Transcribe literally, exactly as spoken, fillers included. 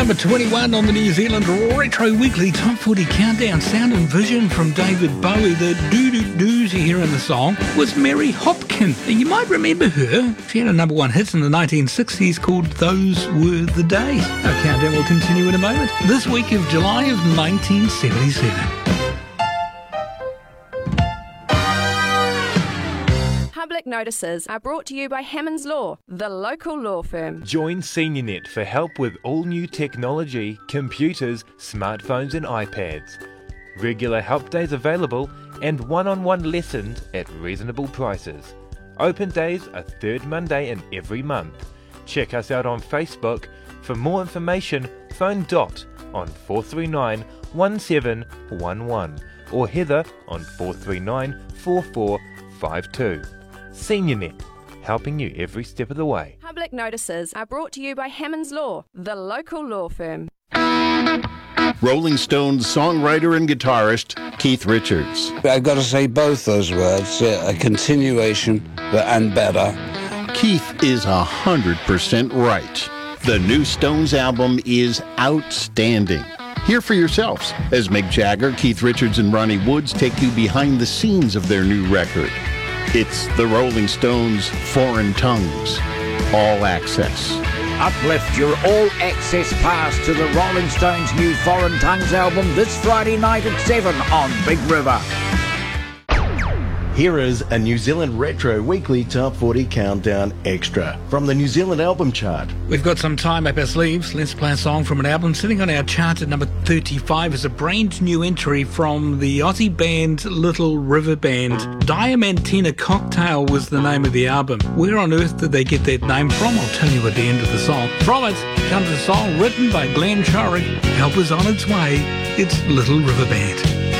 number twenty-one on the New Zealand Retro Weekly Top forty Countdown. Sound and Vision from David Bowie. The doo-doo-doos you hear in the song was Mary Hopkin. You might remember her. She had a number one hit in the nineteen sixties called Those Were the Days. Our countdown will continue in a moment. This week of July of nineteen seventy-seven. Public notices are brought to you by Hammonds Law, the local law firm. Join SeniorNet for help with all new technology, computers, smartphones and iPads. Regular help days available and one-on-one lessons at reasonable prices. Open days are third Monday in every month. Check us out on Facebook. For more information, phone Dot on four three nine, one seven one one or Heather on four three nine, four four five two. SeniorNet, helping you every step of the way. Public notices are brought to you by Hammonds Law, the local law firm. Rolling Stones songwriter and guitarist Keith Richards. I've got to say both those words, uh, a continuation and better. Keith is one hundred percent right. The new Stones album is outstanding. Hear for yourselves as Mick Jagger, Keith Richards, and Ronnie Woods take you behind the scenes of their new record. It's the Rolling Stones Foreign Tongues, all access. Uplift your all-access pass to the Rolling Stones' new Foreign Tongues album this Friday night at seven on Big River. Here is a New Zealand Retro Weekly Top forty Countdown Extra from the New Zealand Album Chart. We've got some time up our sleeves. Let's play a song from an album sitting on our chart at number thirty-five is a brand new entry from the Aussie band Little River Band. Diamantina Cocktail was the name of the album. Where on earth did they get that name from? I'll tell you at the end of the song. From it comes a song written by Glenn Shorrock. Help is on its way. It's Little River Band.